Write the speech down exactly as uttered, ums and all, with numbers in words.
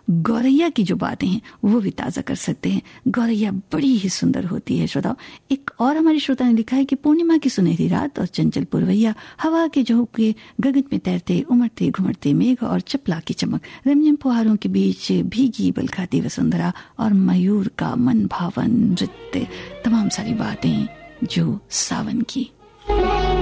गौरैया की जो बातें हैं वो भी ताज़ा कर सकते हैं। गौरैया बड़ी ही सुंदर होती है श्रोताओ। एक और हमारे श्रोता ने लिखा है कि पूर्णिमा की सुनहरी रात और चंचल पुरवैया, हवा के झोंके गगन में तैरते उमड़ते घुमड़ते मेघ और चपला की चमक, रमझम फुहारों के बीच भीगी बलखाती वसुंधरा और मयूर का मन भावन नृत्य, तमाम सारी बातें जो सावन की।